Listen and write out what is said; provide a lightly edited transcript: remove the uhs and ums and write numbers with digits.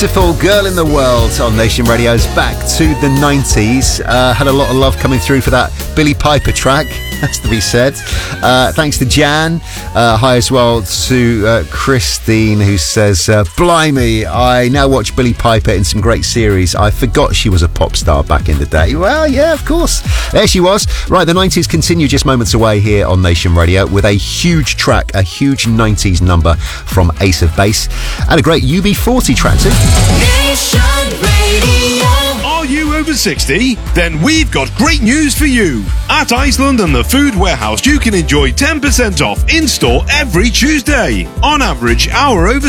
Beautiful Girl in the World on Nation Radio's Back to the 90s. Had a lot of love coming through for that Billy Piper track, has to be said. Thanks to Jan. Hi as well to Christine, who says, blimey, I now watch Billy Piper in some great series. I forgot she was a pop star back in the day. Well, yeah, of course. There she was. Right, the 90s continue just moments away here on Nation Radio with a huge track, a huge 90s number from Ace of Base, and a great UB40 track too. Nation Radio. Are you over 60? Then we've got great news for you. At Iceland and the Food Warehouse, you can enjoy 10% off in-store every Tuesday. On average, our over